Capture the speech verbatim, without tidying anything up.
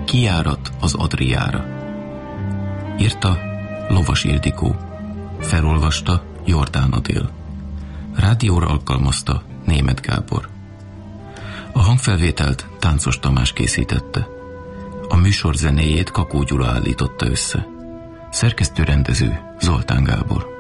Kijárat az Adriára. Írta Lovas Ildikó. Felolvasta Jordán Adél. Rádióra alkalmazta Németh Gábor. A hangfelvételt Táncos Tamás készítette. A műsor zenéjét Kakó Gyula állította össze. Szerkesztő rendező Zoltán Gábor.